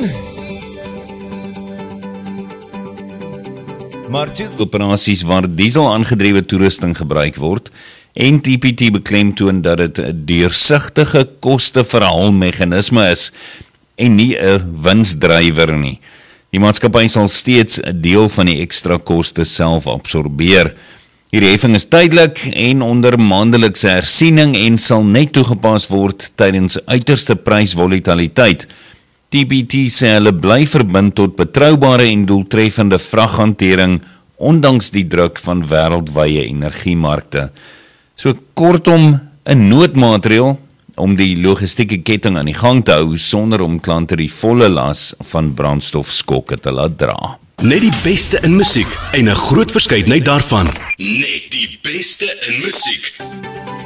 Maar operasies waar diesel aangedrewe toerusting gebruik word en TPT beklemtoon dat dit 'n deursigtige kosteverhaalmeganisme is en nie 'n winsdrywer nie. Die maatskappy sal steeds 'n deel van die ekstra koste self absorbeer. Hierdie heffing is tydelik en onder maandelikse hersiening en sal net toegepas word tydens uiterste prysvolatiliteit. TPT sê hulle bly verbind tot betroubare en doeltreffende vraghantering ondanks die druk van wêreldwye energiemarkte. So kortom 'n noodmaatreël om die logistieke ketting aan die gang te hou sonder om klante die volle las van brandstofskokke te laat dra. Net die beste in musiek en 'n groot verskeidenheid daarvan. Net die beste in musiek.